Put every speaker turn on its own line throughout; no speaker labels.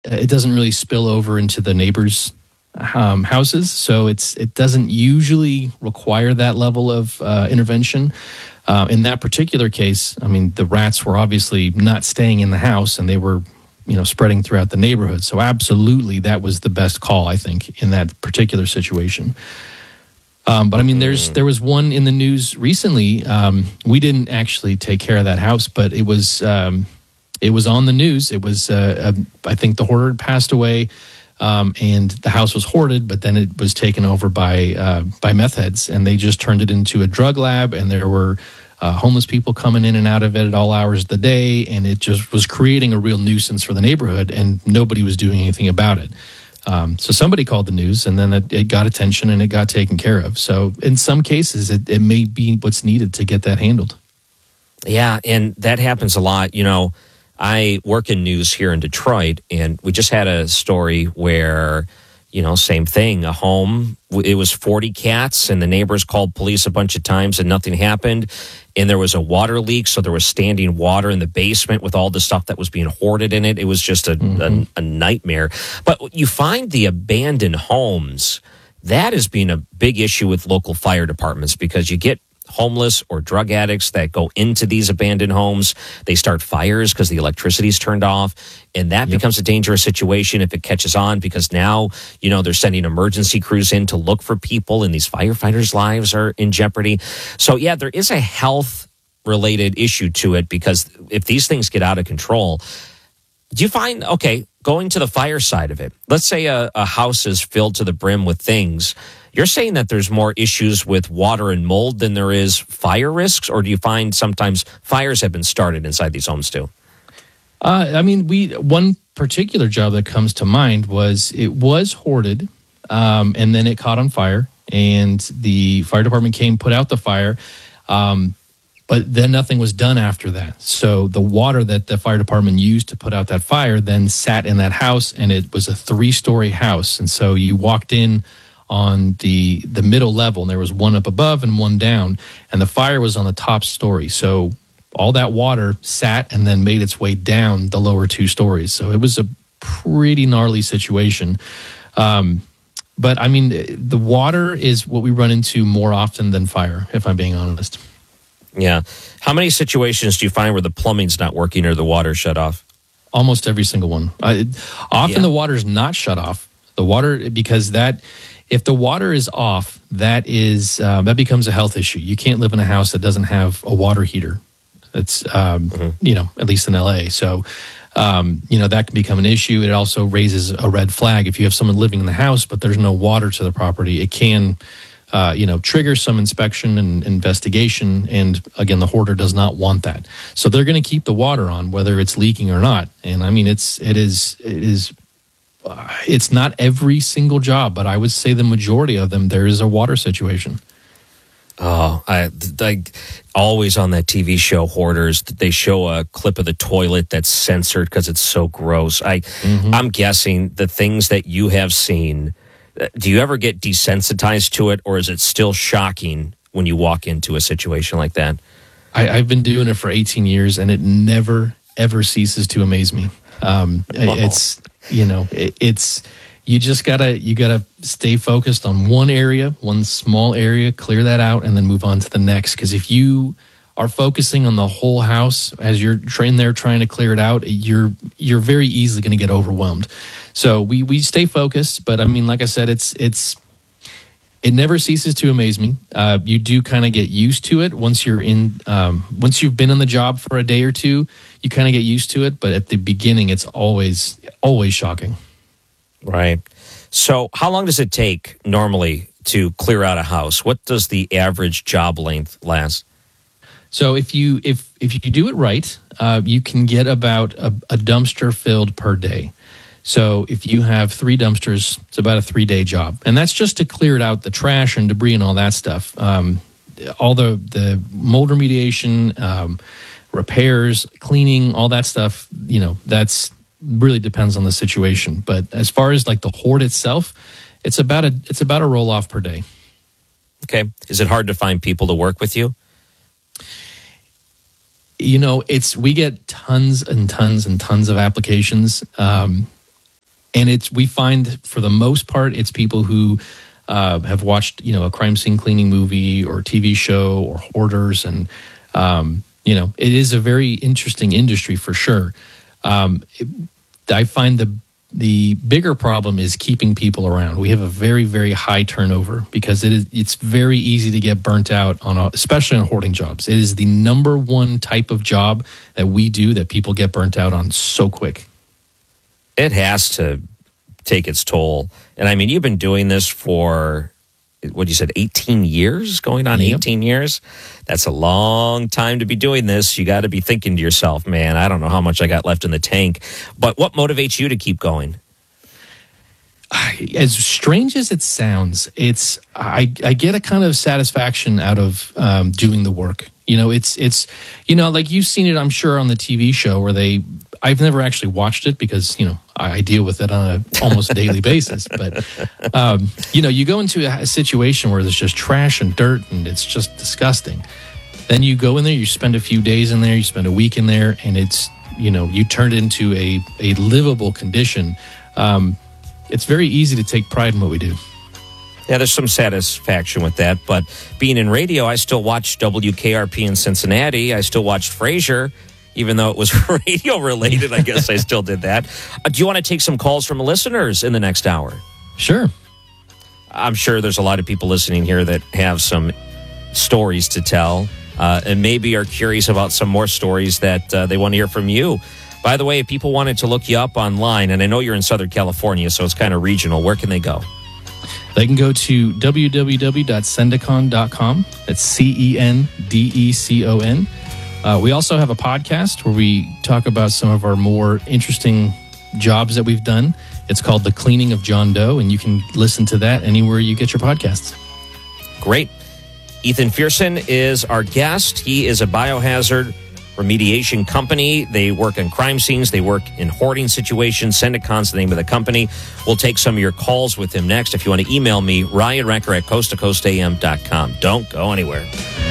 it doesn't really spill over into the neighbors' houses, so it doesn't usually require that level of intervention. In that particular case, I mean, the rats were obviously not staying in the house, and they were, spreading throughout the neighborhood. So absolutely, that was the best call, I think, in that particular situation. But I mean, there was one in the news recently. We didn't actually take care of that house, but it was on the news. It was, I think, the hoarder had passed away, and the house was hoarded, but then it was taken over by meth heads, and they just turned it into a drug lab, and there were homeless people coming in and out of it at all hours of the day, and it just was creating a real nuisance for the neighborhood, and nobody was doing anything about it. So somebody called the news, and then it got attention, and it got taken care of. So in some cases, it may be what's needed to get that handled.
Yeah, and that happens a lot. I work in news here in Detroit, and we just had a story where, same thing, a home, it was 40 cats, and the neighbors called police a bunch of times, and nothing happened. And there was a water leak, so there was standing water in the basement with all the stuff that was being hoarded in it. It was just a nightmare. But you find the abandoned homes, that has been a big issue with local fire departments, because you get homeless or drug addicts that go into these abandoned homes. They start fires because the electricity's turned off, and that becomes a dangerous situation if it catches on, because now, they're sending emergency crews in to look for people, and these firefighters' lives are in jeopardy. So, yeah, there is a health-related issue to it, because if these things get out of control, do you find, going to the fire side of it, let's say a house is filled to the brim with things. You're saying that there's more issues with water and mold than there is fire risks, or do you find sometimes fires have been started inside these homes too? One particular job that comes to mind was it was hoarded, and then it caught on fire, and the fire department came, put out the fire, but then nothing was done after that. So the water that the fire department used to put out that fire then sat in that house, and it was a 3-story house, and so you walked in on the middle level, and there was one up above and one down, and the fire was on the top story. So all that water sat and then made its way down the lower 2 stories. So it was a pretty gnarly situation. But I mean, the water is what we run into more often than fire, if I'm being honest. Yeah. How many situations do you find where the plumbing's not working or the water shut off?
Almost every single one. Often the water's not shut off. The water, because if the water is off, that becomes a health issue. You can't live in a house that doesn't have a water heater. It's, at least in LA. So, that can become an issue. It also raises a red flag. If you have someone living in the house, but there's no water to the property, it can, trigger some inspection and investigation. And again, the hoarder does not want that. So they're going to keep the water on, whether it's leaking or not. And I mean, it is it's not every single job, but I would say the majority of them, there is a water situation.
Oh, I always on that TV show Hoarders, they show a clip of the toilet that's censored because it's so gross. I'm guessing the things that you have seen, do you ever get desensitized to it, or is it still shocking when you walk into a situation like that?
I've been doing it for 18 years, and it never, ever ceases to amaze me. It's you just gotta stay focused on one area, one small area, clear that out, and then move on to the next. Because if you are focusing on the whole house as you're in there trying to clear it out, you're very easily going to get overwhelmed. So we stay focused, but I mean, like I said, it never ceases to amaze me. You do kind of get used to it once you've been on the job for a day or two. You kind of get used to it, but at the beginning, it's always shocking. Right.
So how long does it take normally to clear out a house? What does the average job length last?
So if you do it right, you can get about a dumpster filled per day. So if you have 3 dumpsters, it's about a 3-day job. And that's just to clear it out, the trash and debris and all that stuff. All the mold remediation, repairs, cleaning, all that stuff, that's really depends on the situation. But as far as like the hoard itself, it's about a roll off per day.
Okay. Is it hard to find people to work with you?
We get tons and tons and tons of applications. And we find for the most part, it's people who have watched, a crime scene cleaning movie or TV show or hoarders. And, it is a very interesting industry for sure. I find the bigger problem is keeping people around. We have a very, very high turnover because it's very easy to get burnt out especially on hoarding jobs. It is the number one type of job that we do that people get burnt out on so quick.
It has to take its toll. And I mean, you've been doing this for, what you said, 18 years? Going on 18 years? That's a long time to be doing this. You got to be thinking to yourself, man, I don't know how much I got left in the tank. But what motivates you to keep going?
As strange as it sounds, I get a kind of satisfaction out of doing the work. It's like you've seen it, I'm sure, on the TV show where I've never actually watched it because, I deal with it on an almost daily basis. But, you go into a situation where there's just trash and dirt and it's just disgusting. Then you go in there, you spend a few days in there, you spend a week in there, and it's, you turn it into a livable condition. It's very easy to take pride in what we do.
Yeah, there's some satisfaction with that. But being in radio, I still watch WKRP in Cincinnati. I still watched Frasier. Even though it was radio related, I guess I still did that. Do you want to take some calls from listeners in the next hour?
Sure.
I'm sure there's a lot of people listening here that have some stories to tell and maybe are curious about some more stories that they want to hear from you. By the way, if people wanted to look you up online, and I know you're in Southern California, so it's kind of regional, where can they go?
They can go to www.sendicon.com. That's CENDECON. We also have a podcast where we talk about some of our more interesting jobs that we've done. It's called The Cleaning of John Doe, and you can listen to that anywhere you get your podcasts.
Great. Ethan Fearson is our guest. He is a biohazard remediation company. They work in crime scenes. They work in hoarding situations. Sendicon's the name of the company. We'll take some of your calls with him next. If you want to email me, RyanWrecker@coasttocoastam.com. Don't go anywhere.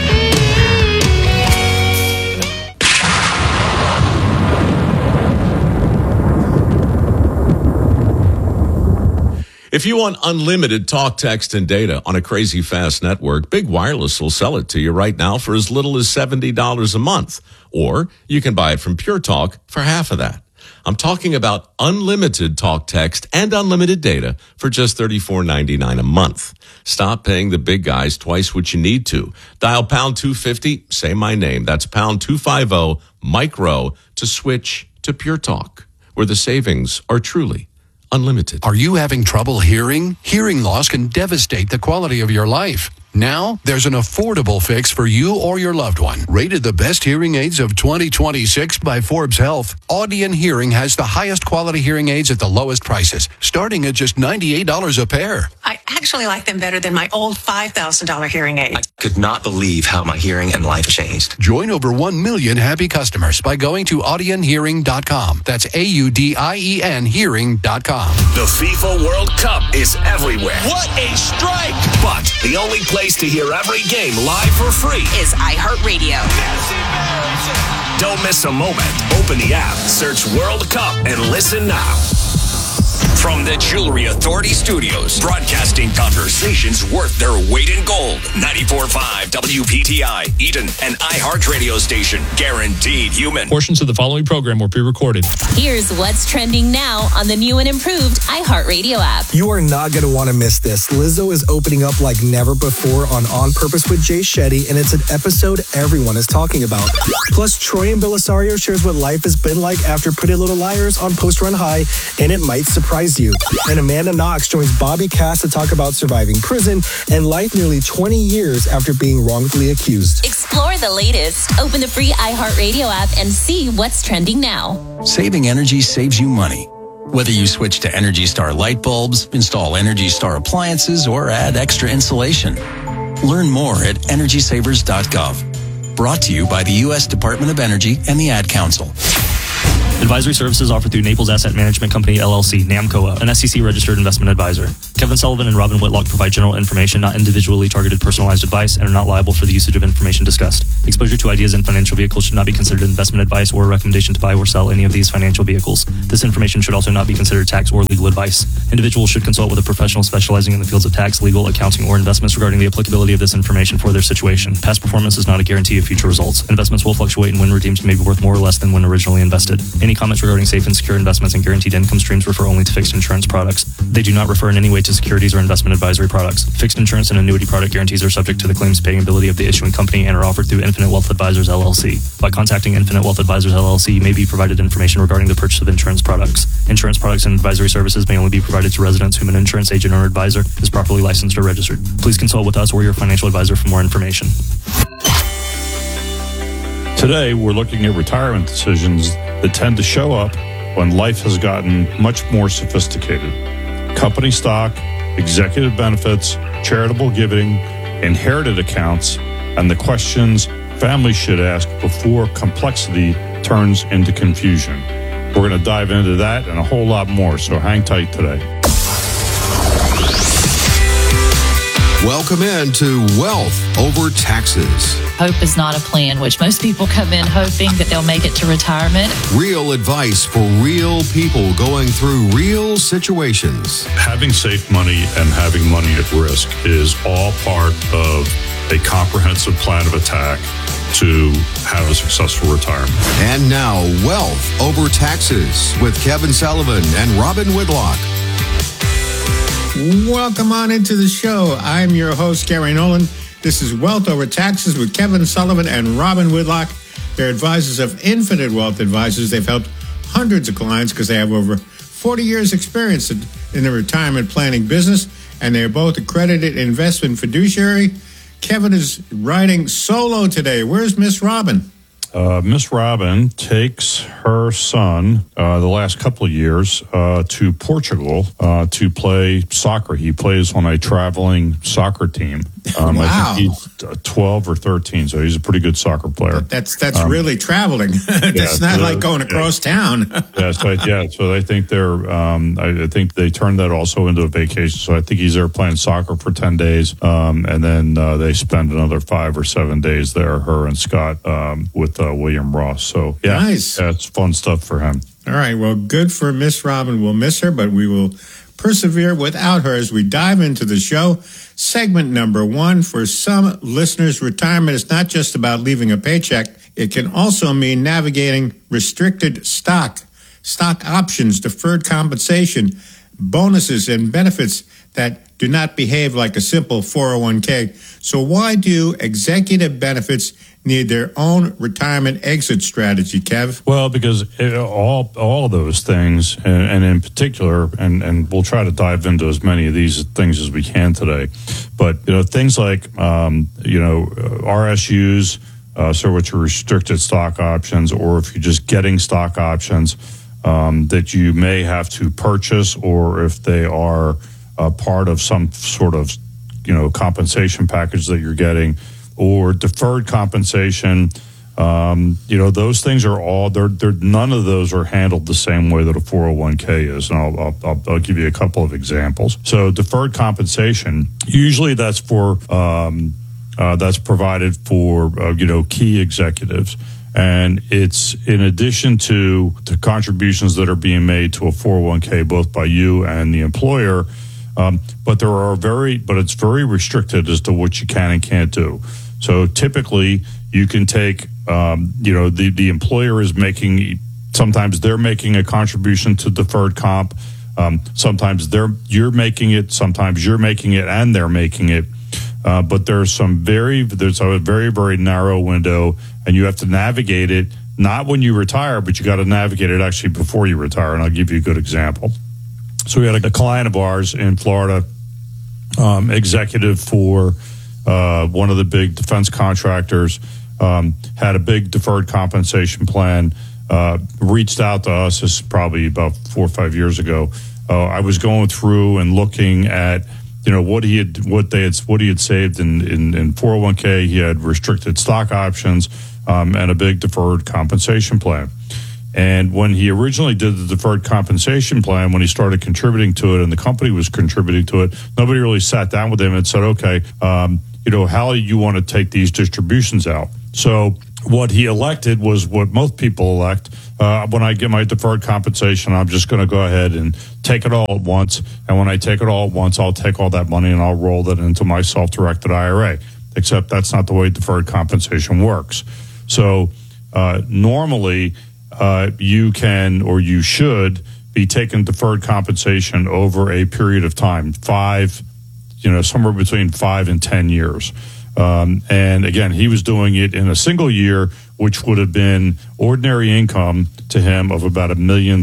If you want unlimited talk, text, and data on a crazy fast network, Big Wireless will sell it to you right now for as little as $70 a month. Or you can buy it from Pure Talk for half of that. I'm talking about unlimited talk, text, and unlimited data for just $34.99 a month. Stop paying the big guys twice what you need to. Dial pound 250, say my name. That's pound 250, Mike Rowe, to switch to Pure Talk, where the savings are truly unlimited.
Are you having trouble hearing? Hearing loss can devastate the quality of your life. Now, there's an affordable fix for you or your loved one. Rated the best hearing aids of 2026 by Forbes Health, Audion Hearing has the highest quality hearing aids at the lowest prices, starting at just $98 a pair.
I actually like them better than my old $5,000 hearing aid.
I could not believe how my hearing and life changed.
Join over 1 million happy customers by going to audionhearing.com. That's AUDIEN hearing.com.
The FIFA World Cup is everywhere.
What a strike!
But the only place to hear every game live for free
Is iHeartRadio.
Don't miss a moment. Open the app, search World Cup, and listen now. From the Jewelry Authority Studios, broadcasting conversations worth their weight in gold. 94.5 WPTI, Eden, an iHeart radio station. Guaranteed human.
Portions of the following program were pre-recorded.
Here's what's trending now on the new and improved iHeartRadio app.
You are not going to want to miss this. Lizzo is opening up like never before on Purpose with Jay Shetty, and it's an episode everyone is talking about. Plus, Troy and Belisario shares what life has been like after Pretty Little Liars on Post Run High, and it might surprise you. And Amanda Knox joins Bobby Cass to talk about surviving prison and life nearly 20 years after being wrongfully accused.
Explore the latest. Open the free iHeartRadio app and see what's trending now.
Saving energy saves you money. Whether you switch to Energy Star light bulbs, install Energy Star appliances, or add extra insulation. Learn more at EnergySavers.gov. Brought to you by the U.S. Department of Energy and the Ad Council.
Advisory services offered through Naples Asset Management Company, LLC, NAMCOA, an SEC-registered investment advisor.
Kevin Sullivan and Robin Whitlock provide general information, not individually targeted personalized advice, and are not liable for the usage of information discussed. Exposure to ideas in financial vehicles should not be considered investment advice or a recommendation to buy or sell any of these financial vehicles. This information should also not be considered tax or legal advice. Individuals should consult with a professional specializing in the fields of tax, legal, accounting, or investments regarding the applicability of this information for their situation. Past performance is not a guarantee of future results. Investments will fluctuate, and when redeemed may be worth more or less than when originally invested. Any comments regarding safe and secure investments and guaranteed income streams refer only to fixed insurance products. They do not refer in any way to securities or investment advisory products. Fixed insurance and annuity product guarantees are subject to the claims paying ability of the issuing company and are offered through Infinite Wealth Advisors, LLC. By contacting Infinite Wealth Advisors, LLC, you may be provided information regarding the purchase of insurance products. Insurance products and advisory services may only be provided to residents whom an insurance agent or advisor is properly licensed or registered. Please consult with us or your financial advisor for more information.
Today, we're looking at retirement decisions that tend to show up when life has gotten much more sophisticated. Company stock, executive benefits, charitable giving, inherited accounts, and the questions families should ask before complexity turns into confusion. We're going to dive into that and a whole lot more, so hang tight today.
Welcome in to Wealth Over Taxes.
Hope is not a plan, which most people come in hoping that they'll make it to retirement.
Real advice for real people going through real situations.
Having safe money and having money at risk is all part of a comprehensive plan of attack to have a successful retirement.
And now, Wealth Over Taxes with Kevin Sullivan and Robin Whitlock.
Welcome on into the show. I'm your host, Gary Nolan. This is Wealth Over Taxes with Kevin Sullivan and Robin Whitlock. They're advisors of Infinite Wealth Advisors. They've helped hundreds of clients because they have over 40 years experience in the retirement planning business, and they're both accredited investment fiduciary. Kevin is riding solo today. Where's Miss Robin?
Miss Robin takes her son the last couple of years to Portugal to play soccer. He plays on a traveling soccer team.
Wow.
I think he's 12 or 13, so he's a pretty good soccer player.
That's really traveling. That's not like going across town.
That's right. Yeah. So I think I think they turned that also into a vacation. So I think he's there playing soccer for 10 days, and then they spend another 5 or 7 days there, her and Scott, with William Ross. So yeah,
nice.
That's fun stuff for him.
All right. Well, good for Miss Robin. We'll miss her, but we will persevere without her as we dive into the show. Segment number 1. For some listeners, retirement is not just about leaving a paycheck. It can also mean navigating restricted stock options, deferred compensation, bonuses, and benefits that do not behave like a simple 401k. So why do executive benefits need their own retirement exit strategy, Kev?
Well, because all of those things, and in particular, and we'll try to dive into as many of these things as we can today, but things like RSUs, so which are restricted stock options, or if you're just getting stock options that you may have to purchase, or if they are part of some sort of compensation package that you're getting, or deferred compensation. Those things are all none of those are handled the same way that a 401k is, and I'll give you a couple of examples. So deferred compensation, usually that's for that's provided for key executives. And it's in addition to the contributions that are being made to a 401k, both by you and the employer. But it's very restricted as to what you can and can't do. So typically you can take, the employer is sometimes they're making a contribution to deferred comp. Sometimes you're making it, sometimes you're making it and they're making it. But there's a very, very narrow window, and you have to navigate it, not when you retire, but you got to navigate it actually before you retire. And I'll give you a good example. So we had a client of ours in Florida, executive for one of the big defense contractors, had a big deferred compensation plan, reached out to us. This is probably about 4 or 5 years ago. I was going through and looking at what he had saved in 401k. He had restricted stock options and a big deferred compensation plan. And when he originally did the deferred compensation plan, when he started contributing to it and the company was contributing to it, nobody really sat down with him and said, okay, how you want to take these distributions out. So what he elected was what most people elect. When I get my deferred compensation, I'm just going to go ahead and take it all at once. And when I take it all at once, I'll take all that money and I'll roll that into my self-directed IRA. Except that's not the way deferred compensation works. So normally you can or you should be taking deferred compensation over a period of time, somewhere between 5 and 10 years. And again, he was doing it in a single year, which would have been ordinary income to him of about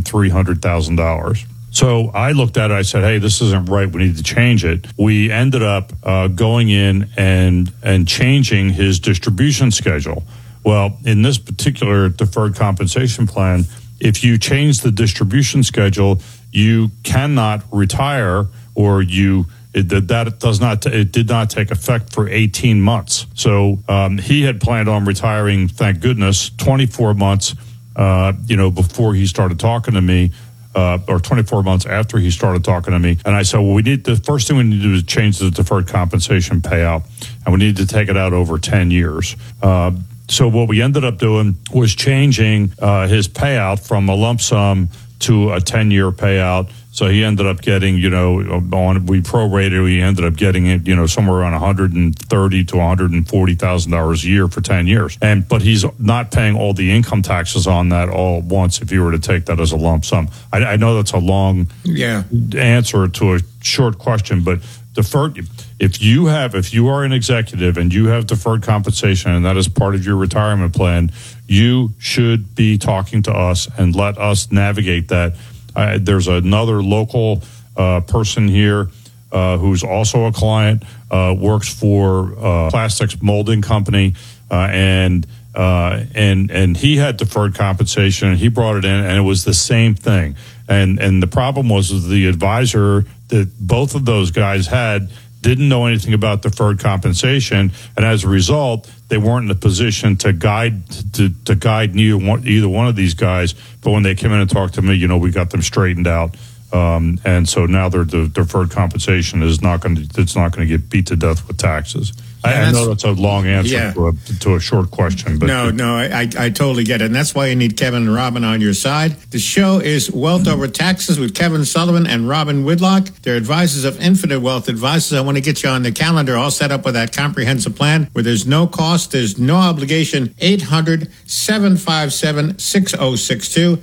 $1,300,000. So I looked at it, I said, hey, this isn't right. We need to change it. We ended up going in and changing his distribution schedule. Well, in this particular deferred compensation plan, if you change the distribution schedule, you cannot retire, or it did not take effect for 18 months. So he had planned on retiring, thank goodness, 24 months, before he started talking to me, or 24 months after he started talking to me. And I said, well, the first thing we need to do is change the deferred compensation payout, and we need to take it out over 10 years. So what we ended up doing was changing his payout from a lump sum to a 10-year payout. So he ended up getting, we prorated, he ended up getting it, somewhere around $130,000 to $140,000 a year for 10 years. But he's not paying all the income taxes on that all at once if you were to take that as a lump sum. I know that's a long answer to a short question, but deferred, if you are an executive and you have deferred compensation and that is part of your retirement plan, you should be talking to us and let us navigate that. There's another local person here who's also a client, works for a plastics molding company, and he had deferred compensation, and he brought it in, and it was the same thing. And the problem was the advisor that both of those guys had didn't know anything about deferred compensation, and as a result, they weren't in a position to guide either one of these guys. But when they came in and talked to me, we got them straightened out, and so now their deferred compensation is not going to get beat to death with taxes. I know that's a long answer to a short question. But
No, I totally get it. And that's why you need Kevin and Robin on your side. The show is Wealth Over Taxes with Kevin Sullivan and Robin Whitlock. They're advisors of Infinite Wealth Advisors. I want to get you on the calendar all set up with that comprehensive plan where there's no cost, there's no obligation. 800-757-6062.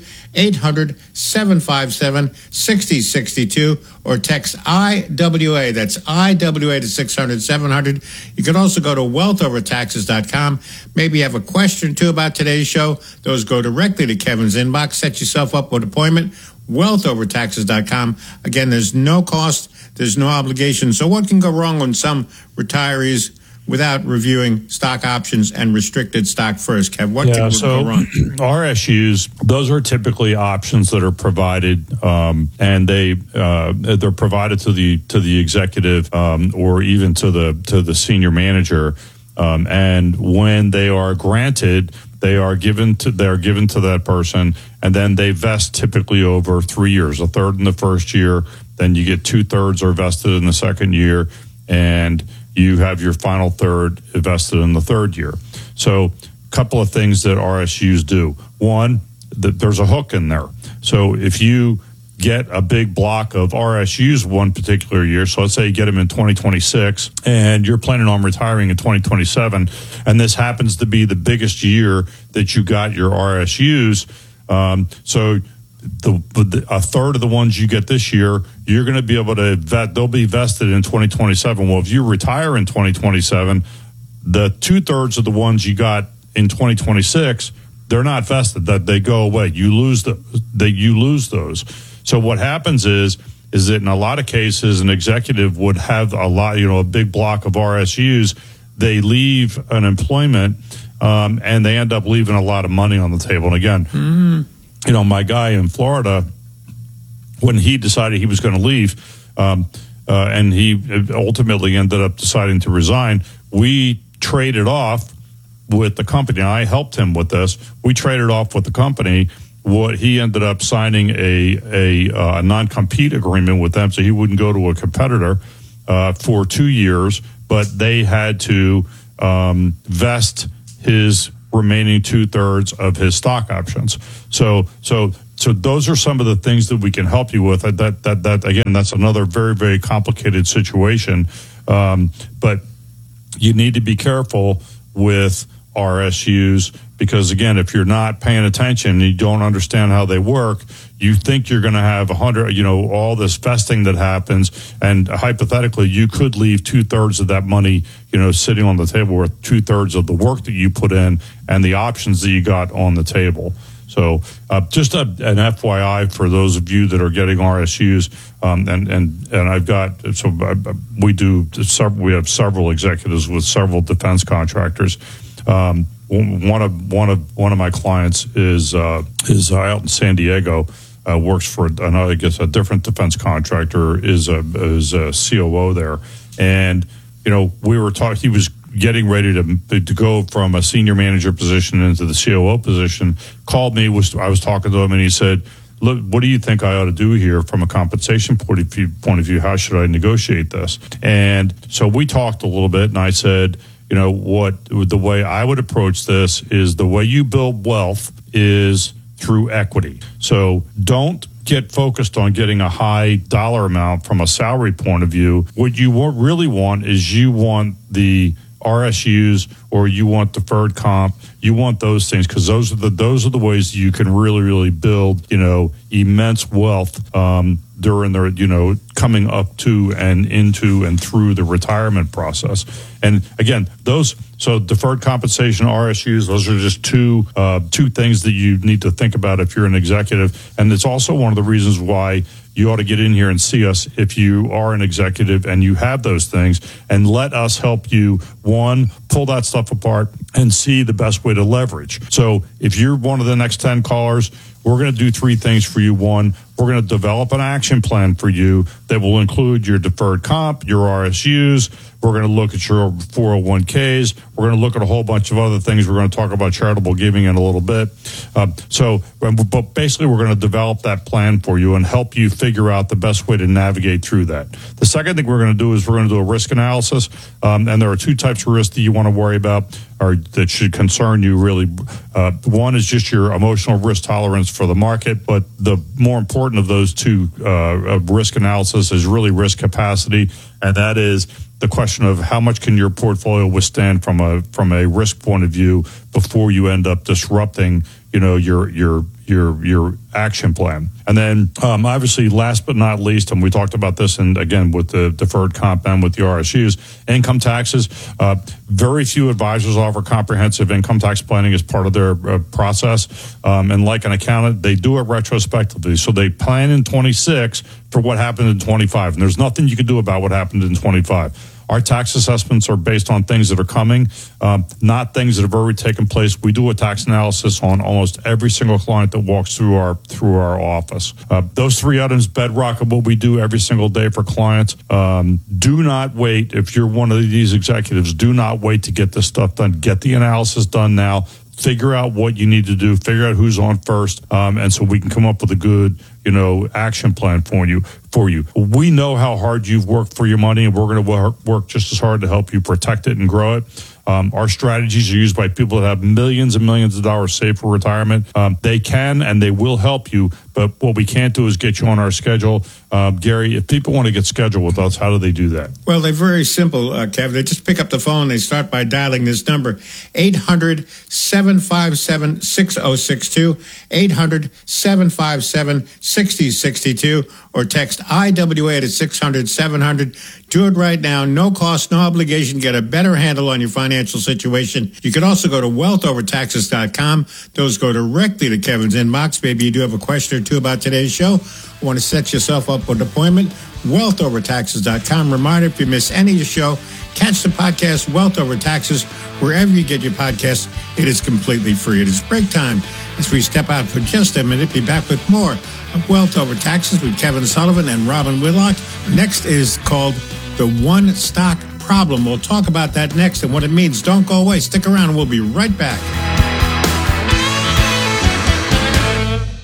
800-757-6062 or text IWA. That's IWA to 600-700. You can also go to wealthovertaxes.com. Maybe you have a question or two about today's show. Those go directly to Kevin's inbox. Set yourself up with an appointment. Wealthovertaxes.com. Again, there's no cost. There's no obligation. So what can go wrong when some retirees without reviewing stock options and restricted stock first? Kev, what can go wrong?
RSUs, those are typically options that are provided, and they're provided to the executive or even to the senior manager. And when they are granted, they are given to that person, and then they vest typically over 3 years. A third in the first year, then you get 2/3 are vested in the second year, and you have your final third invested in the third year. So a couple of things that RSUs do. One, there's a hook in there. So if you get a big block of RSUs one particular year, so let's say you get them in 2026 and you're planning on retiring in 2027, and this happens to be the biggest year that you got your RSUs, so a third of the ones you get this year, you're going to be able to they'll be vested in 2027. Well, if you retire in 2027, the 2/3 of the ones you got in 2026, they're not vested. That they go away. You lose those. So what happens is that in a lot of cases, an executive would have a big block of RSUs. They leave an employment, and they end up leaving a lot of money on the table. And again, my guy in Florida, when he decided he was going to leave, and he ultimately ended up deciding to resign, we traded off with the company. I helped him with this. We traded off with the company, what he ended up signing a non-compete agreement with them, so he wouldn't go to a competitor for 2 years, but they had to vest his remaining 2/3 of his stock options. So those are some of the things that we can help you with. That again, that's another very, very complicated situation. But you need to be careful with RSUs because, again, if you're not paying attention and you don't understand how they work, you think you're going to have 100, all this vesting that happens, and hypothetically, you could leave 2/3 of that money, sitting on the table with 2/3 of the work that you put in and the options that you got on the table. So just an FYI for those of you that are getting RSUs, and I've got, we have several executives with several defense contractors. One of my clients is out in San Diego, works for I guess a different defense contractor, is a COO there, and we were talking. He was getting ready to go from a senior manager position into the COO position. Called me. I was talking to him, and he said, "Look, what do you think I ought to do here from a compensation point of view? How should I negotiate this?" And so we talked a little bit, and I said, the way I would approach this is the way you build wealth is through equity. So don't get focused on getting a high dollar amount from a salary point of view. What you really want is you want the RSUs or you want deferred comp. You want those things because those are the ways you can really, really build, immense wealth during the, coming up to and into and through the retirement process. And again, so deferred compensation, RSUs, those are just two things that you need to think about if you're an executive. And it's also one of the reasons why you ought to get in here and see us if you are an executive and you have those things, and let us help you, one, pull that stuff apart and see the best way to leverage. So if you're one of the next 10 callers, we're going to do 3 things for you. One, we're going to develop an action plan for you that will include your deferred comp, your RSUs. We're going to look at your 401ks. We're going to look at a whole bunch of other things. We're going to talk about charitable giving in a little bit. But basically, we're going to develop that plan for you and help you figure out the best way to navigate through that. The second thing we're going to do is we're going to do a risk analysis. And there are 2 types of risks that you want to worry about or that should concern you really. One is just your emotional risk tolerance for the market. But the more important of those 2 risk analysis is really risk capacity. And that is the question of how much can your portfolio withstand from a risk point of view before you end up disrupting, your action plan. And then obviously, last but not least, and we talked about this, and again with the deferred comp and with the RSUs, income taxes. Very few advisors offer comprehensive income tax planning as part of their process. And like an accountant, they do it retrospectively. So they plan in 26 for what happened in 25. And there's nothing you can do about what happened in 25. Our tax assessments are based on things that are coming, not things that have already taken place. We do a tax analysis on almost every single client that walks through our office. Those 3 items, bedrock of what we do every single day for clients. Do not wait. If you're one of these executives, do not wait to get this stuff done. Get the analysis done now. Figure out what you need to do. Figure out who's on first, and so we can come up with a good, action plan for you. We know how hard you've worked for your money, and we're going to work just as hard to help you protect it and grow it. Our strategies are used by people that have millions and millions of dollars saved for retirement. They can and they will help you, but what we can't do is get you on our schedule. Gary, if people want to get scheduled with us, how do they do that?
Well, they're very simple, Kevin. They just pick up the phone. They start by dialing this number, 800-757-6062, 800-757-6062, or text IWA to 600-700. Do it right now. No cost, no obligation. Get a better handle on your financial situation. You can also go to wealthovertaxes.com. Those go directly to Kevin's inbox. Maybe you do have a question or 2 about today's show. Want to set yourself up with an appointment? wealthovertaxes.com. Reminder, if you miss any of the show, catch the podcast Wealth Over Taxes wherever you get your podcasts. It is completely free. It is break time. As we step out for just a minute, be back with more of Wealth Over Taxes with Kevin Sullivan and Robin Whitlock. Next is called The One Stock Problem. We'll talk about that next and what it means. Don't go away. Stick around and we'll be right back.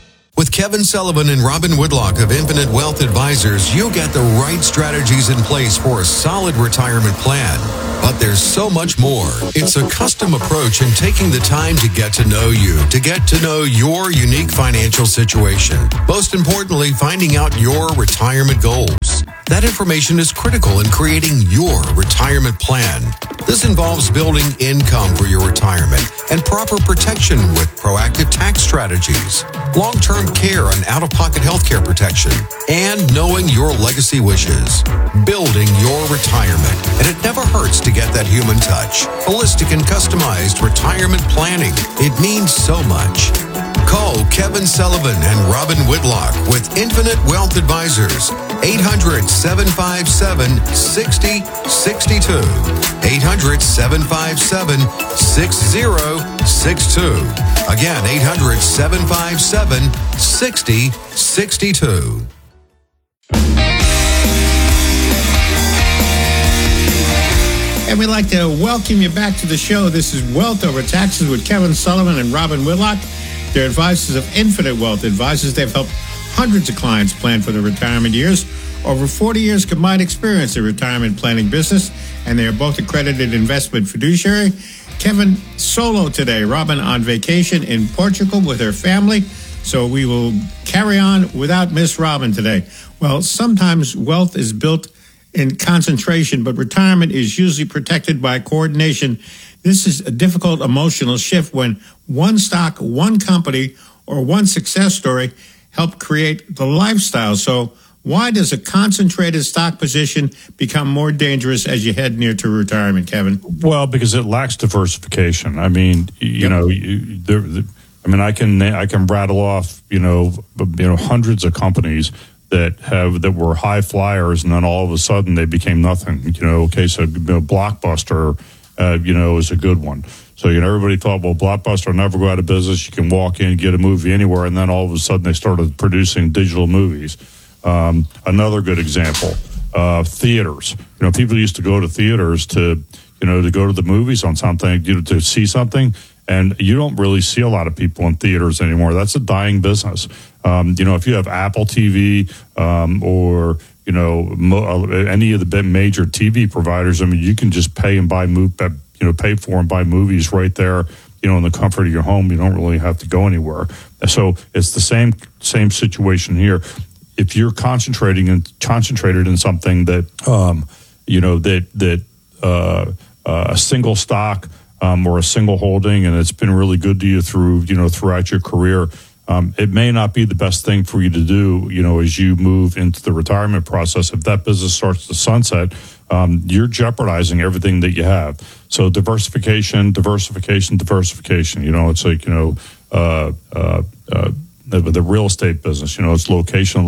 Kevin Sullivan and Robin Woodlock of Infinite Wealth Advisors, you'll get the right strategies in place for a solid retirement plan. But there's so much more. It's a custom approach in taking the time to get to know you, to get to know your unique financial situation. Most importantly, finding out your retirement goals. That information is critical in creating your retirement plan. This involves building income for your retirement and proper protection with proactive tax strategies, long-term care and out-of-pocket health care protection, and knowing your legacy wishes. Building your retirement. And it never hurts to get that human touch. Holistic and customized retirement planning. It means so much. Call Kevin Sullivan and Robin Whitlock with Infinite Wealth Advisors. 800-757-6062. 800-757-6062. Again, 800-757-6062.
And we'd like to welcome you back to the show. This is Wealth Over Taxes with Kevin Sullivan and Robin Whitlock. They're advisors of Infinite Wealth Advisors. They've helped hundreds of clients plan for their retirement years. Over 40 years combined experience in retirement planning business, and they are both accredited investment fiduciary. Kevin solo today, Robin on vacation in Portugal with her family. So we will carry on without Miss Robin today. Well, sometimes wealth is built in concentration, but retirement is usually protected by coordination. This is a difficult emotional shift when one stock, one company, or one success story help create the lifestyle. So why does a concentrated stock position become more dangerous as you head near to retirement, Kevin?
Well, because it lacks diversification. I mean, I can rattle off, hundreds of companies that were high flyers, and then all of a sudden they became nothing. Blockbuster, is a good one. So, everybody thought, well, Blockbuster will never go out of business. You can walk in and get a movie anywhere, and then all of a sudden they started producing digital movies. Another good example, theaters. People used to go to theaters to go to the movies on something, to see something. And you don't really see a lot of people in theaters anymore. That's a dying business. If you have Apple TV or any of the major TV providers, I mean, you can just pay and pay for and buy movies right there, in the comfort of your home. You don't really have to go anywhere. So it's the same situation here. If you're concentrated in something that a single stock or a single holding, and it's been really good to you throughout your career, it may not be the best thing for you to do, as you move into the retirement process. If that business starts to sunset, you're jeopardizing everything that you have. So diversification. It's like, the real estate business, it's location.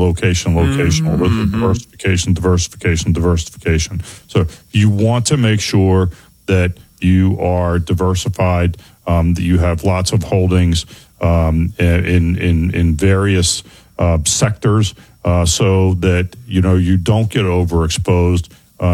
Mm-hmm. Diversification. So you want to make sure that you are diversified, that you have lots of holdings in various sectors, so that you don't get overexposed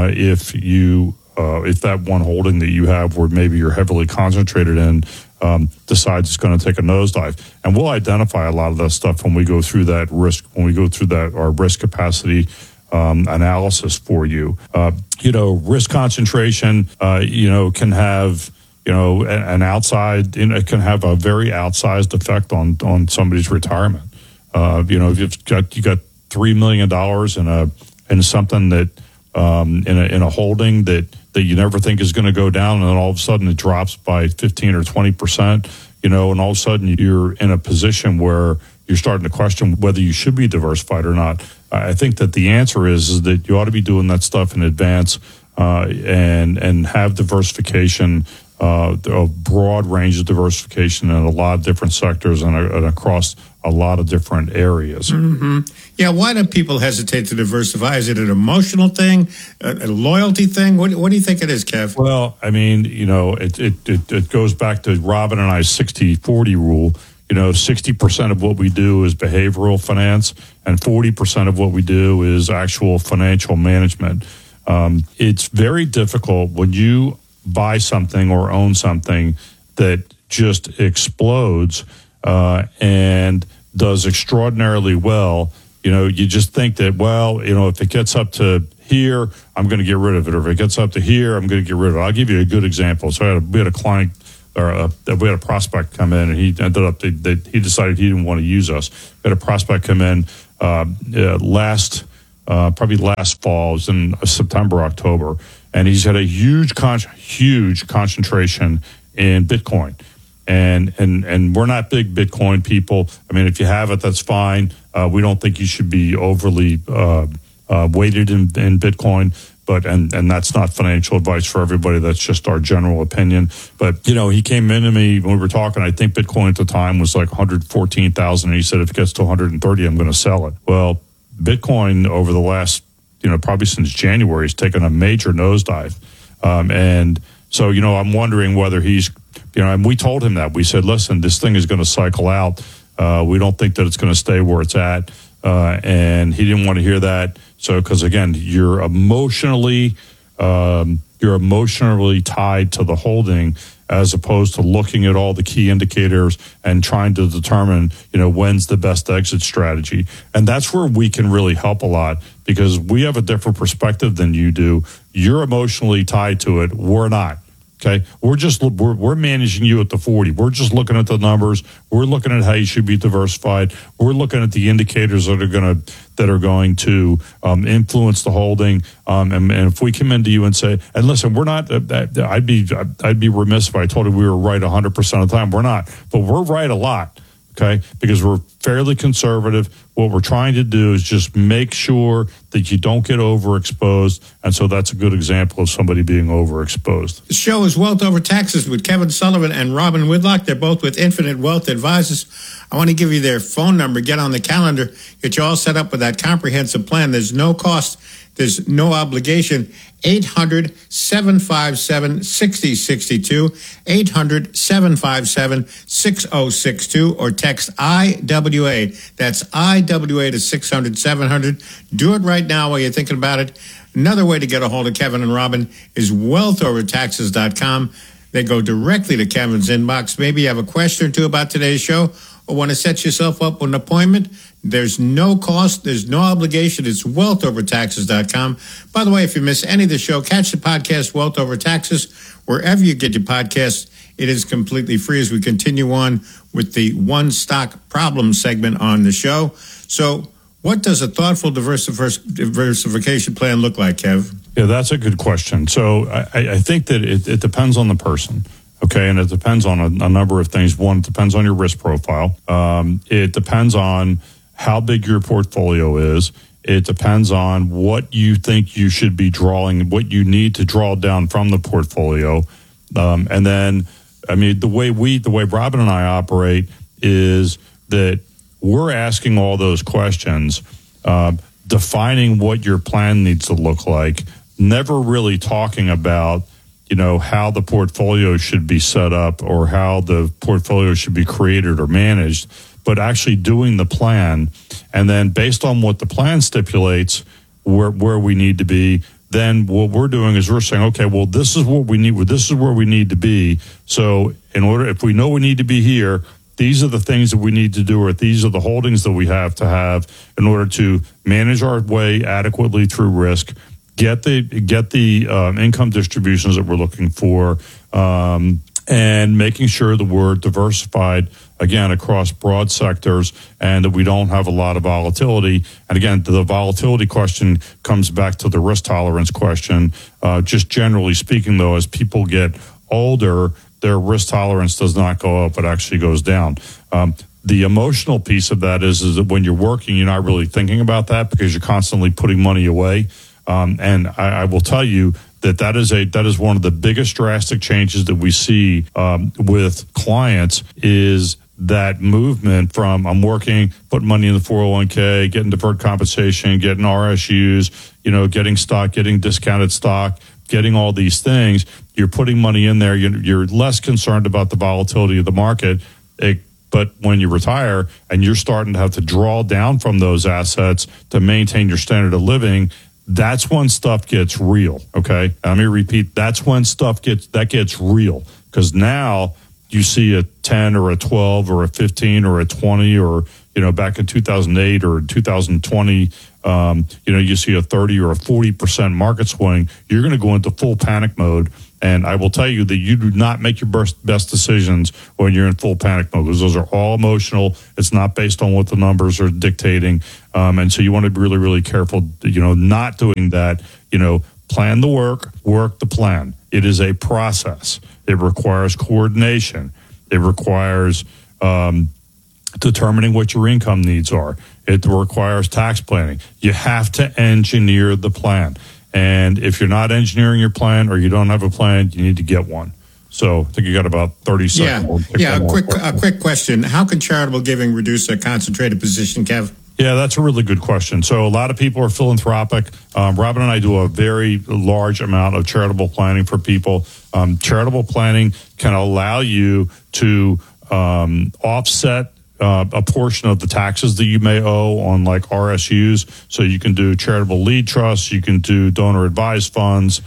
if that one holding that you have, where maybe you're heavily concentrated in, decides it's going to take a nosedive. And we'll identify a lot of that stuff when we go through that our risk capacity analysis for you. Risk concentration, can have, an outside, it can have a very outsized effect on somebody's retirement. If you got $3 million in something that, in a holding that you never think is going to go down, and then all of a sudden it drops by 15 or 20%, and all of a sudden you're in a position where you're starting to question whether you should be diversified or not. I think that the answer is that you ought to be doing that stuff in advance, and have diversification, a broad range of diversification in a lot of different sectors and across a lot of different areas.
Mm-hmm. Yeah, why do people hesitate to diversify? Is it an emotional thing, a loyalty thing? What do you think it is, Kev?
Well, I mean, it goes back to Robin and I's 60-40 rule. 60% of what we do is behavioral finance, and 40% of what we do is actual financial management. It's very difficult when you buy something or own something that just explodes, and does extraordinarily well, you just think that, if it gets up to here, I'm going to get rid of it. Or if it gets up to here, I'm going to get rid of it. I'll give you a good example. So we had a client, or we had a prospect come in, and he ended up, he decided he didn't want to use us. We had a prospect come in probably last fall, it was in September, October, and he's had a huge concentration in Bitcoin. And we're not big Bitcoin people. I mean, if you have it, that's fine. We don't think you should be overly weighted in Bitcoin, but and that's not financial advice for everybody. That's just our general opinion. But he came into me when we were talking. I think Bitcoin at the time was like 114,000, and he said if it gets to 130, I'm going to sell it. Well, Bitcoin over the last probably since January has taken a major nosedive, and so I'm wondering whether he's and we told him that. We said, listen, this thing is going to cycle out. We don't think that it's going to stay where it's at. And he didn't want to hear that. So, because again, you're emotionally tied to the holding, as opposed to looking at all the key indicators and trying to determine, when's the best exit strategy. And that's where we can really help a lot, because we have a different perspective than you do. You're emotionally tied to it. We're not. Okay, we're managing you at the 40. We're just looking at the numbers. We're looking at how you should be diversified. We're looking at the indicators that are going to influence the holding. And if we come into you and say, and listen, we're not. I'd be remiss if I told you we were right 100% of the time. We're not, but we're right a lot. Okay, because we're fairly conservative. What we're trying to do is just make sure that you don't get overexposed. And so that's a good example of somebody being overexposed.
The show is Wealth Over Taxes with Kevin Sullivan and Robin Whitlock. They're both with Infinite Wealth Advisors. I want to give you their phone number. Get on the calendar. Get you all set up with that comprehensive plan. There's no cost. There's no obligation. 800-757-6062, 800-757-6062, or text IWA. That's IWA to 600-700. Do it right now while you're thinking about it. Another way to get a hold of Kevin and Robin is wealthovertaxes.com. They go directly to Kevin's inbox. Maybe you have a question or two about today's show, or want to set yourself up with an appointment. There's no cost. There's no obligation. It's wealthovertaxes.com. By the way, if you miss any of the show, catch the podcast Wealth Over Taxes wherever you get your podcasts. It is completely free as we continue on with the one stock problem segment on the show. So what does a thoughtful diversification plan look like, Kev?
Yeah, that's a good question. So I think that it depends on the person. Okay, and it depends on a number of things. One, it depends on your risk profile. It depends on how big your portfolio is. It depends on what you think you should be drawing, what you need to draw down from the portfolio. And then, I mean, the way Robin and I operate is that we're asking all those questions, defining what your plan needs to look like, never really talking about how the portfolio should be set up or how the portfolio should be created or managed, but actually doing the plan. And then based on what the plan stipulates, where we need to be, then what we're doing is we're saying, okay, well, this is what we need. This is where we need to be. So if we know we need to be here, these are the things that we need to do, or these are the holdings that we have to have in order to manage our way adequately through risk, get the income distributions that we're looking for, and making sure that we're diversified, again, across broad sectors, and that we don't have a lot of volatility. And again, the volatility question comes back to the risk tolerance question. Just generally speaking, though, as people get older, their risk tolerance does not go up, it actually goes down. The emotional piece of that is that when you're working, you're not really thinking about that because you're constantly putting money away. And I will tell you that is one of the biggest drastic changes that we see with clients is that movement from I'm working, putting money in the 401k, getting deferred compensation, getting RSUs, getting stock, getting discounted stock, getting all these things. You're putting money in there. You're less concerned about the volatility of the market. But when you retire and you're starting to have to draw down from those assets to maintain your standard of living, that's when stuff gets real, okay? Let me repeat, that's when stuff gets real, because now you see a 10 or a 12 or a 15 or a 20 or back in 2008 or 2020, you see a 30 or a 40% market swing, you're going to go into full panic mode. And I will tell you that you do not make your best decisions when you're in full panic mode, because those are all emotional. It's not based on what the numbers are dictating. And so you want to be really, really careful, not doing that. Plan the work the plan. It is a process. It requires coordination. It requires determining what your income needs are. It requires tax planning. You have to engineer the plan. And if you're not engineering your plan or you don't have a plan, you need to get one. So I think you got about 30 seconds.
A quick question. How can charitable giving reduce a concentrated position, Kev?
Yeah, that's a really good question. So a lot of people are philanthropic. Robin and I do a very large amount of charitable planning for people. Charitable planning can allow you to offset a portion of the taxes that you may owe on like RSUs. So you can do charitable lead trusts. You can do donor advised funds.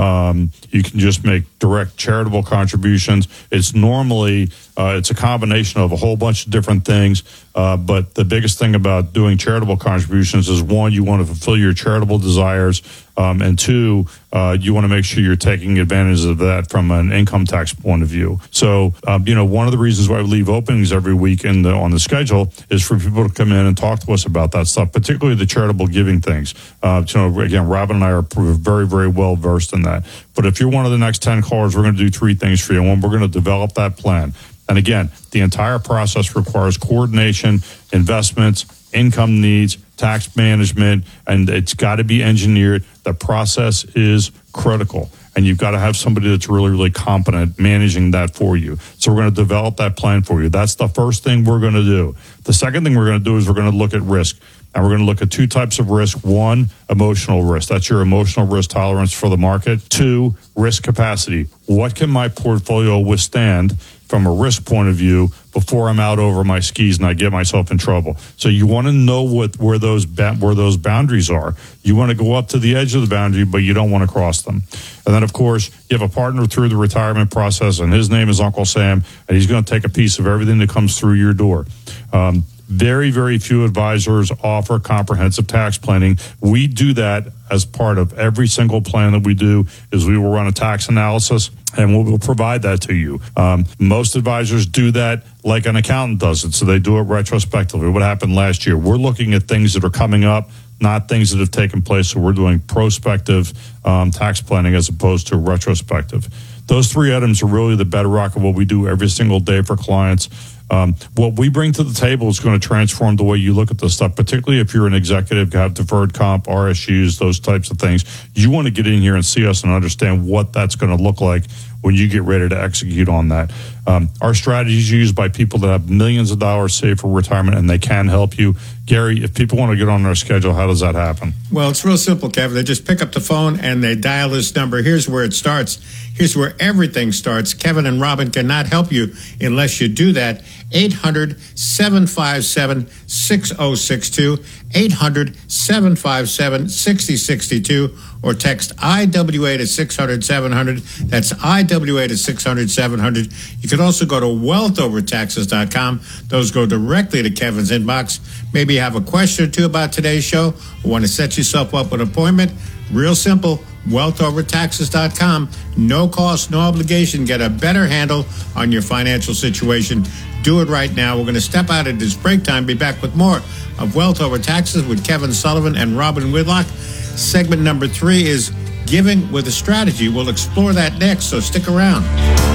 You can just make direct charitable contributions. It's normally, it's a combination of a whole bunch of different things. But the biggest thing about doing charitable contributions is, one, you want to fulfill your charitable desires. And two, you want to make sure you're taking advantage of that from an income tax point of view. So, one of the reasons why we leave openings every week on the schedule is for people to come in and talk to us about that stuff, particularly the charitable giving things. Again, Robin and I are very, very well versed in that. But if you're one of the next 10 callers, we're going to do three things for you. One, we're going to develop that plan. And again, the entire process requires coordination, investments, income needs, tax management, and it's got to be engineered. The process is critical, and you've got to have somebody that's really, really competent managing that for you. So we're going to develop that plan for you. That's the first thing we're going to do. The second thing we're going to do is we're going to look at risk. And we're going to look at two types of risk. One, emotional risk. That's your emotional risk tolerance for the market. Two, risk capacity. What can my portfolio withstand from a risk point of view before I'm out over my skis and I get myself in trouble? So you want to know where those boundaries are. You want to go up to the edge of the boundary, but you don't want to cross them. And then, of course, you have a partner through the retirement process, and his name is Uncle Sam, and he's going to take a piece of everything that comes through your door. Very, very few advisors offer comprehensive tax planning. We do that as part of every single plan that we do. Is we will run a tax analysis, and we'll provide that to you. Most advisors do that like an accountant does it, so they do it retrospectively. What happened last year? We're looking at things that are coming up, not things that have taken place. So we're doing prospective tax planning as opposed to retrospective. Those three items are really the bedrock of what we do every single day for clients. What we bring to the table is going to transform the way you look at this stuff, particularly if you're an executive, have deferred comp, RSUs, those types of things. You want to get in here and see us and understand what that's going to look like when you get ready to execute on that. Our strategy is used by people that have millions of dollars saved for retirement, and they can help you. Gary, if people want to get on their schedule, how does that happen?
Well, it's real simple, Kevin. They just pick up the phone and they dial this number. Here's where it starts. Here's where everything starts. Kevin and Robin cannot help you unless you do that. 800-757-6062, 800-757-6062, or text IWA to 600-700. That's IWA to 600-700. You can also go to wealthovertaxes.com. Those go directly to Kevin's inbox. Maybe you have a question or two about today's show or want to set yourself up with an appointment. Real simple. wealthovertaxes.com. No cost, no obligation. Get a better handle on your financial situation. Do it right now. We're going to step out at this break time. Be back with more of Wealth Over Taxes with Kevin Sullivan and Robin Whitlock. Segment number 3 is Giving with a Strategy. We'll explore that next, so stick around.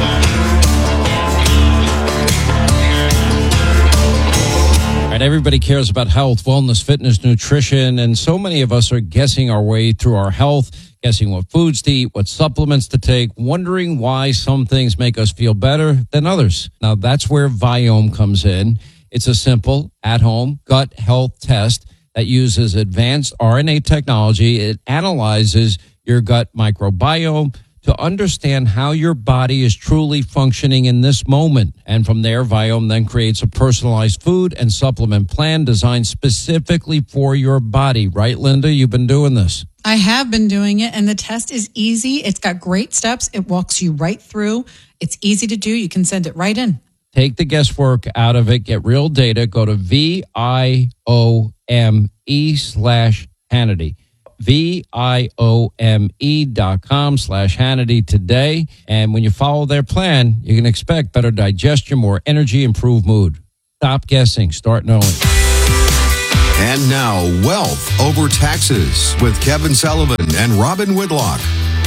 Everybody cares about health, wellness, fitness, nutrition, and so many of us are guessing our way through our health, guessing what foods to eat, what supplements to take, wondering why some things make us feel better than others. Now, that's where Viome comes in. It's a simple, at-home gut health test that uses advanced RNA technology. It analyzes your gut microbiome to understand how your body is truly functioning in this moment. And from there, Viome then creates a personalized food and supplement plan designed specifically for your body. Right, Linda? You've been doing this.
I have been doing it, and the test is easy. It's got great steps. It walks you right through. It's easy to do. You can send it right in.
Take the guesswork out of it. Get real data. Go to VIOME/Hannity. VIOME.com/Hannity today. And when you follow their plan, you can expect better digestion, more energy, improved mood. Stop guessing. Start knowing.
And now, Wealth Over Taxes with Kevin Sullivan and Robin Whitlock.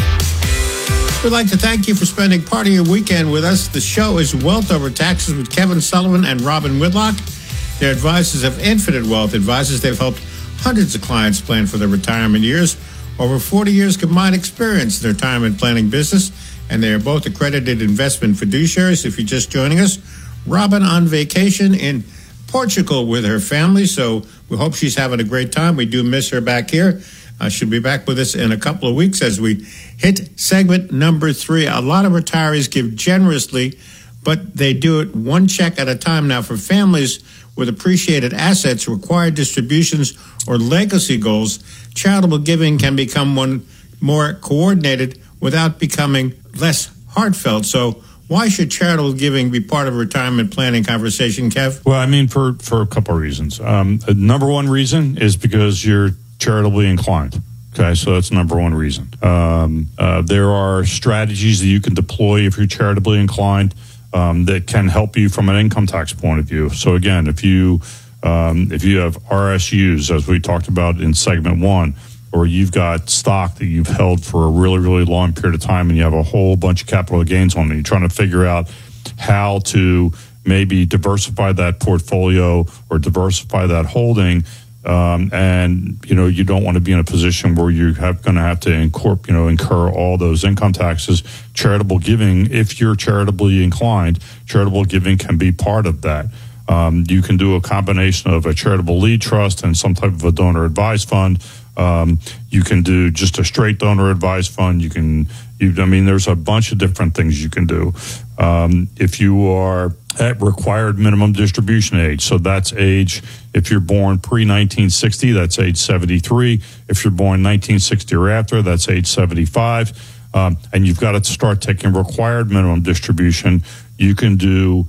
We'd like to thank you for spending part of your weekend with us. The show is Wealth Over Taxes with Kevin Sullivan and Robin Whitlock. They're advisors of Infinite Wealth Advisors. They've helped hundreds of clients plan for their retirement years. Over 40 years combined experience in the retirement planning business, and they are both accredited investment fiduciaries. If you're just joining us, Robin on vacation in Portugal with her family, so we hope she's having a great time. We do miss her back here. She'll be back with us in a couple of weeks as we hit segment number 3. A lot of retirees give generously, but they do it one check at a time. Now, for families with appreciated assets, required distributions, or legacy goals, charitable giving can become one more coordinated without becoming less heartfelt. So why should charitable giving be part of a retirement planning conversation, Kev?
Well, I mean, for a couple of reasons. Number one reason is because you're charitably inclined. Okay, so that's number one reason. There are strategies that you can deploy if you're charitably inclined that can help you from an income tax point of view. So again, if you have RSUs, as we talked about in segment 1, or you've got stock that you've held for a really, really long period of time and you have a whole bunch of capital gains on it, you're trying to figure out how to maybe diversify that portfolio or diversify that holding, and you don't want to be in a position where you're going to have to incur all those income taxes. Charitable giving, if you're charitably inclined, charitable giving can be part of that. You can do a combination of a charitable lead trust and some type of a donor advised fund. You can do just a straight donor advised fund. There's a bunch of different things you can do. If you are at required minimum distribution age, so that's age, if you're born pre-1960, that's age 73. If you're born 1960 or after, that's age 75. And you've got to start taking required minimum distribution. You can do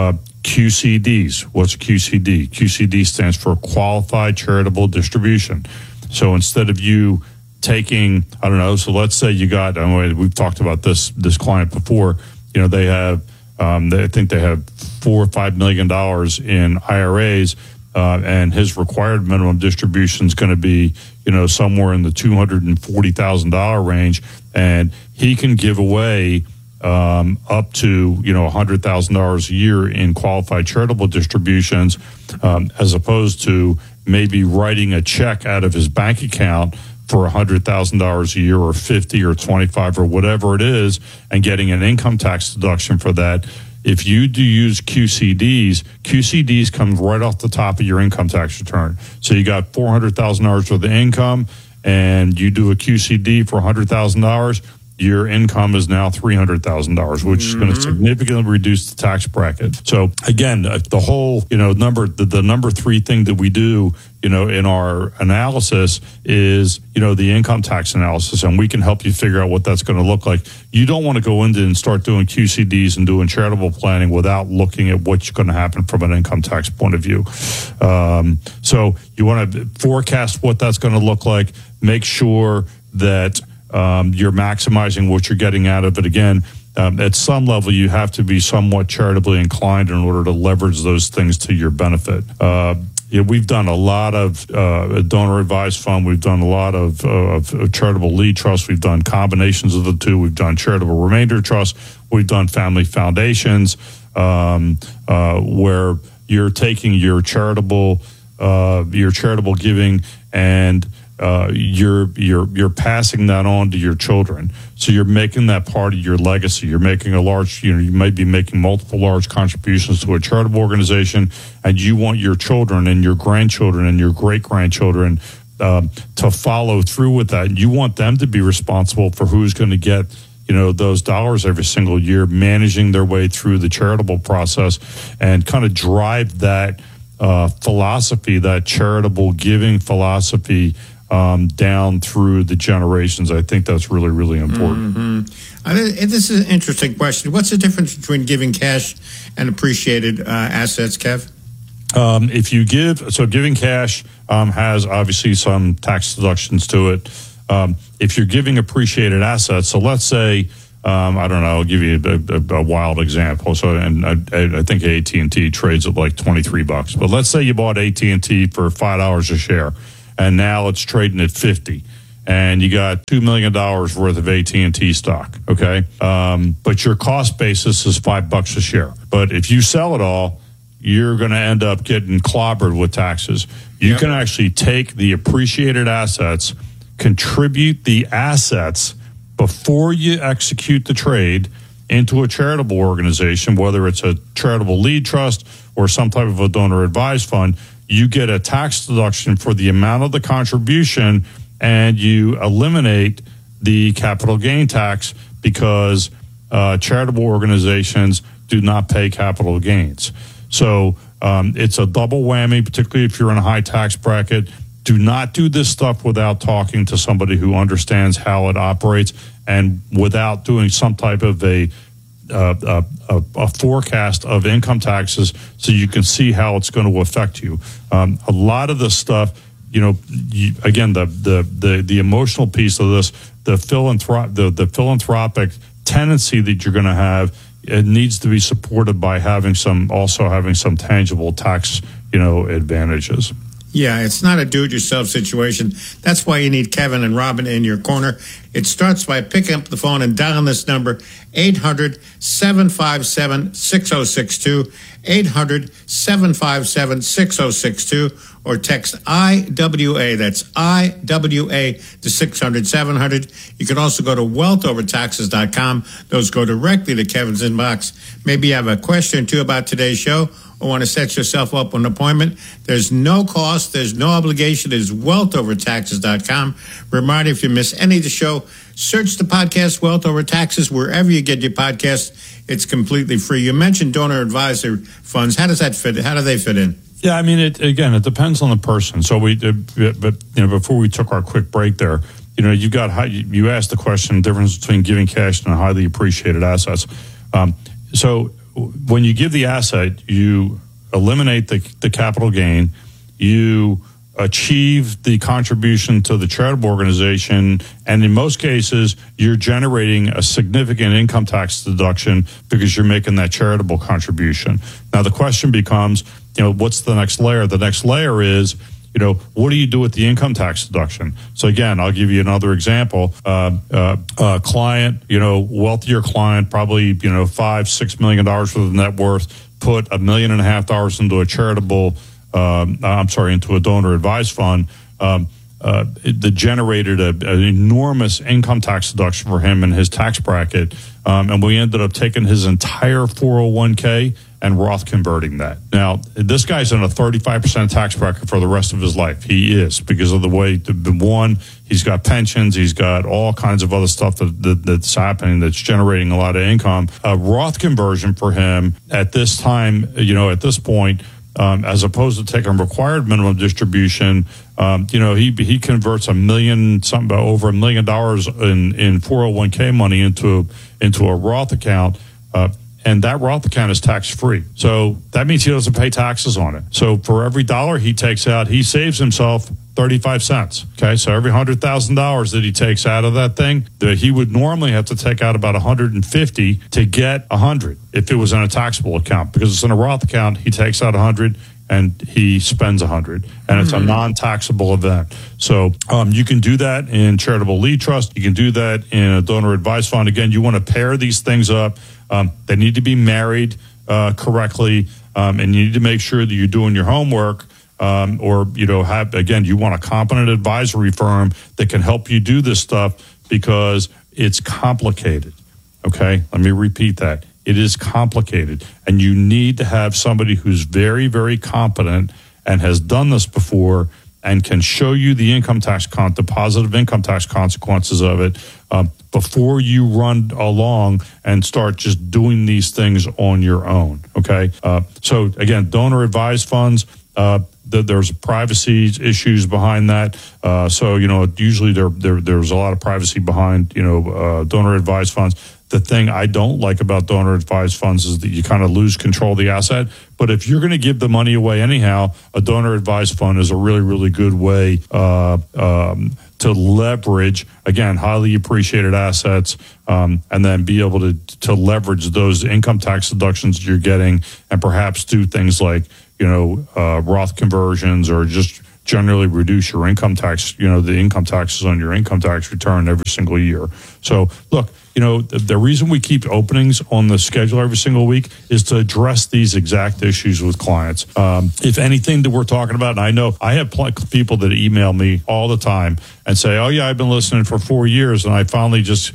QCDs. What's QCD? QCD stands for Qualified Charitable Distribution. So instead of you taking, so let's say you got, we've talked about this client before, they have, I think they have $4 or $5 million in IRAs, and his required minimum distribution is going to be, somewhere in the $240,000 range, and he can give away up to $100,000 a year in qualified charitable distributions, as opposed to maybe writing a check out of his bank account for $100,000 a year or 50 or 25 or whatever it is, and getting an income tax deduction for that. If you do use QCDs come right off the top of your income tax return. So you got $400,000 worth of income, and you do a QCD for $100,000. Your income is now $300,000, which is going to significantly reduce the tax bracket. So again, the whole, the number 3 thing that we do, in our analysis is, the income tax analysis, and we can help you figure out what that's going to look like. You don't want to go into and start doing QCDs and doing charitable planning without looking at what's going to happen from an income tax point of view. So you want to forecast what that's going to look like, make sure that you're maximizing what you're getting out of it. Again, at some level, you have to be somewhat charitably inclined in order to leverage those things to your benefit. We've done a lot of donor advised fund. We've done a lot of charitable lead trust. We've done combinations of the two. We've done charitable remainder trust. We've done family foundations, where you're taking your charitable giving and you're passing that on to your children. So you're making that part of your legacy. You're making you might be making multiple large contributions to a charitable organization, and you want your children and your grandchildren and your great-grandchildren to follow through with that. And you want them to be responsible for who's going to get those dollars every single year, managing their way through the charitable process, and kind of drive that philosophy, that charitable giving philosophy, down through the generations. I think that's really, really important.
This is an interesting question. What's the difference between giving cash and appreciated assets, Kev?
If you giving cash has obviously some tax deductions to it. If you're giving appreciated assets, so let's say, I don't know, I'll give you a wild example. So, and I think AT&T trades at like $23, but let's say you bought AT&T for $5 a share, and now it's trading at $50. And you got $2 million worth of AT&T stock, okay? But your cost basis is $5 a share. But if you sell it all, you're going to end up getting clobbered with taxes. You can actually take the appreciated assets, contribute the assets before you execute the trade into a charitable organization, whether it's a charitable lead trust or some type of a donor advised fund. You get a tax deduction for the amount of the contribution, and you eliminate the capital gain tax because charitable organizations do not pay capital gains. So it's a double whammy, particularly if you're in a high tax bracket. Do not do this stuff without talking to somebody who understands how it operates and without doing some type of a forecast of income taxes so you can see how it's going to affect you. A lot of this stuff, again, the emotional piece of this, the philanthropic tendency that you're going to have, it needs to be supported by having some tangible tax, advantages.
Yeah, it's not a do-it-yourself situation. That's why you need Kevin and Robin in your corner. It starts by picking up the phone and dialing this number, 800-757-6062, 800-757-6062, or text IWA, that's IWA to 600-700. You can also go to wealthovertaxes.com. Those go directly to Kevin's inbox. Maybe you have a question or two about today's show or want to set yourself up with an appointment. There's no cost. There's no obligation. It is wealthovertaxes.com. Reminder, if you miss any of the show, search the podcast Wealth Over Taxes wherever you get your podcast. It's completely free. You mentioned donor advisor funds. How does that fit? How do they fit in?
Yeah, I mean, it depends on the person. So before we took our quick break there, you asked the question, difference between giving cash and highly appreciated assets. So when you give the asset, you eliminate the capital gain, you achieve the contribution to the charitable organization, and in most cases, you're generating a significant income tax deduction because you're making that charitable contribution. Now, the question becomes, what's the next layer? The next layer is, what do you do with the income tax deduction? So again, I'll give you another example. Client, wealthier client, probably, $5-6 million worth of net worth, put $1.5 million into a charitable, into a donor advised fund. That generated an enormous income tax deduction for him in his tax bracket. And we ended up taking his entire 401k and Roth converting that. Now, this guy's in a 35% tax bracket for the rest of his life. He is, because of the way, he's got pensions, he's got all kinds of other stuff that's happening that's generating a lot of income. A Roth conversion for him at this time, at this point, as opposed to taking required minimum distribution, he converts over $1 million in 401k money into a Roth account, and that Roth account is tax free. So that means he doesn't pay taxes on it. So for every dollar he takes out, he saves himself 35 cents. Okay, so every $100,000 that he takes out of that thing, that he would normally have to take out about 150 to get 100 if it was in a taxable account. Because it's in a Roth account, he takes out 100 and he spends 100, and it's a non-taxable event. So you can do that in charitable lead trust. You can do that in a donor advised fund. Again, you want to pair these things up. They need to be married correctly, and you need to make sure that you're doing your homework. You want a competent advisory firm that can help you do this stuff because it's complicated. Okay, let me repeat that. It is complicated, and you need to have somebody who's very, very competent and has done this before and can show you the the positive income tax consequences of it before you run along and start just doing these things on your own. Okay, so again, donor advised funds. There's privacy issues behind that. Usually there's a lot of privacy behind, donor advised funds. The thing I don't like about donor advised funds is that you kind of lose control of the asset. But if you're going to give the money away anyhow, a donor advised fund is a really, really good way to leverage, again, highly appreciated assets, and then be able to leverage those income tax deductions you're getting, and perhaps do things like, Roth conversions, or just generally reduce your income tax, the income taxes on your income tax return every single year. So look, the reason we keep openings on the schedule every single week is to address these exact issues with clients. If anything that we're talking about, and I know I have people that email me all the time and say, oh yeah, I've been listening for 4 years and I finally just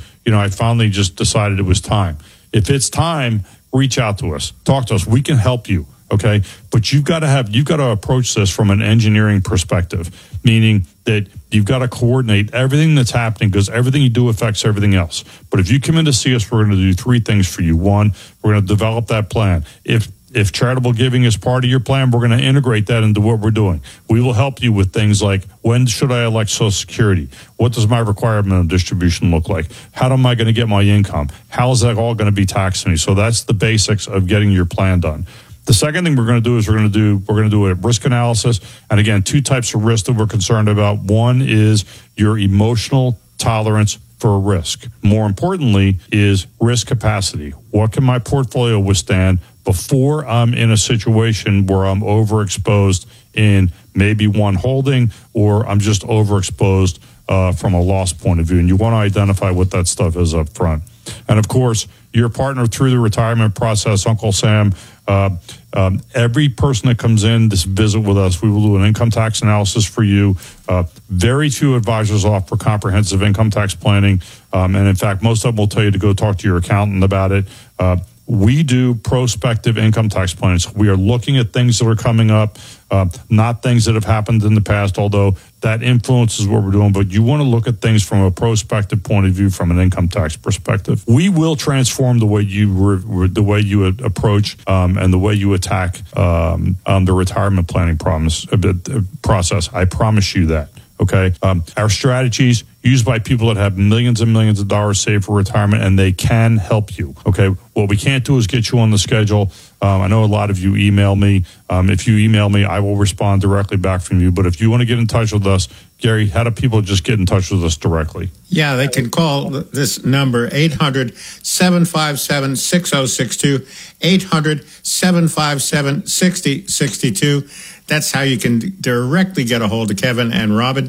decided it was time. If it's time, reach out to us, talk to us. We can help you. Okay, but you've got to approach this from an engineering perspective, meaning that you've got to coordinate everything that's happening, because everything you do affects everything else. But if you come in to see us, we're going to do 3 things for you. 1, we're going to develop that plan. If charitable giving is part of your plan, we're going to integrate that into what we're doing. We will help you with things like, when should I elect Social Security? What does my requirement of distribution look like? How am I going to get my income? How is that all going to be taxed to me? So that's the basics of getting your plan done. The second thing we're going to do is we're going to do a risk analysis. And again, 2 types of risk that we're concerned about. One is your emotional tolerance for risk. More importantly is risk capacity. What can my portfolio withstand before I'm in a situation where I'm overexposed in maybe one holding, or I'm just overexposed from a loss point of view? And you want to identify what that stuff is up front. And of course, your partner through the retirement process, Uncle Sam. Every person that comes in to visit with us, we will do an income tax analysis for you. Very few advisors offer comprehensive income tax planning. And in fact, most of them will tell you to go talk to your accountant about it. We do prospective income tax planning. So we are looking at things that are coming up, not things that have happened in the past, although that influences what we're doing. But you want to look at things from a prospective point of view, from an income tax perspective. We will transform the way you approach and the way you attack the retirement planning process. I promise you that. Okay. Our strategies used by people that have millions and millions of dollars saved for retirement, and they can help you. Okay. What we can't do is get you on the schedule. I know a lot of you email me. If you email me, I will respond directly back from you. But if you want to get in touch with us, Gary, how do people just get in touch with us directly?
Yeah, they can call this number, 800-757-6062, 800-757-6062. That's how you can directly get a hold of Kevin and Robin,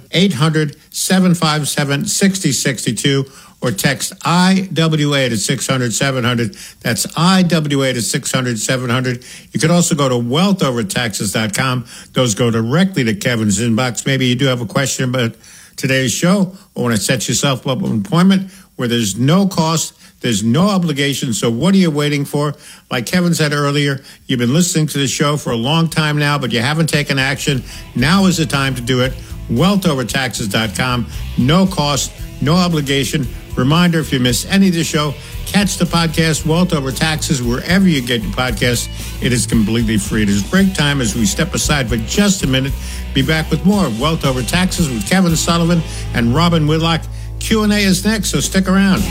800-757-6062, or text IWA to 600-700. That's IWA to 600-700. You could also go to wealthovertaxes.com. Those go directly to Kevin's inbox. Maybe you do have a question about today's show, or want to set yourself up an appointment where there's no cost, there's no obligation. So what are you waiting for? Like Kevin said earlier, you've been listening to the show for a long time now, but you haven't taken action. Now is the time to do it. wealthovertaxes.com. No cost, no obligation. Reminder, if you miss any of the show, catch the podcast, Wealth Over Taxes, wherever you get your podcasts. It is completely free. It is break time as we step aside for just a minute. Be back with more of Wealth Over Taxes with Kevin Sullivan and Robin Whitlock. Q&A is next, so stick around.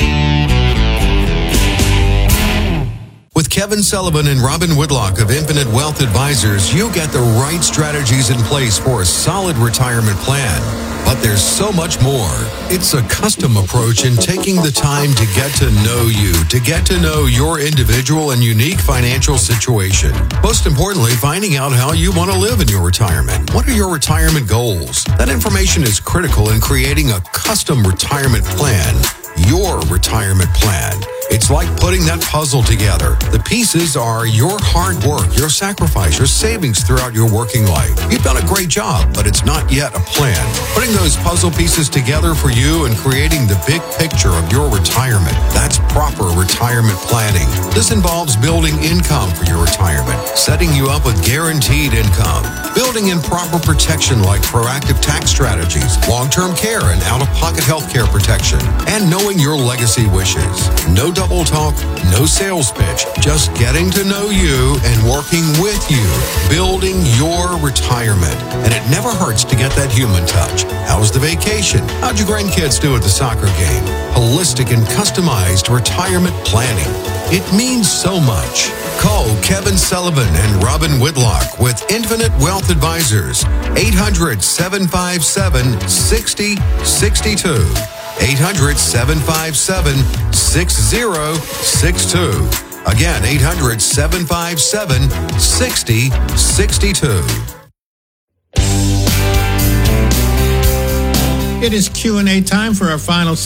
With Kevin Sullivan and Robin Whitlock of Infinite Wealth Advisors, you'll get the right strategies in place for a solid retirement plan. But there's so much more. It's a custom approach in taking the time to get to know you, to get to know your individual and unique financial situation. Most importantly, finding out how you want to live in your retirement. What are your retirement goals? That information is critical in creating a custom retirement plan. Your retirement plan. It's like putting that puzzle together. The pieces are your hard work, your sacrifice, your savings throughout your working life. You've done a great job, but it's not yet a plan. Putting those puzzle pieces together for you and creating the big picture of your retirement. That's proper retirement planning. This involves building income for your retirement, setting you up with guaranteed income, building in proper protection like proactive tax strategies, long-term care and out-of-pocket health care protection, and knowing your legacy wishes. No double talk, no sales pitch, just getting to know you and working with you, building your retirement. And it never hurts to get that human touch. How was the vacation? How'd your grandkids do at the soccer game? holistic and customized retirement planning. It means so much. Call Kevin Sullivan and Robin Whitlock with Infinite Wealth Advisors, 800-757-6062. 800-757-6062. Again, 800-757-6062.
It is Q&A time for our final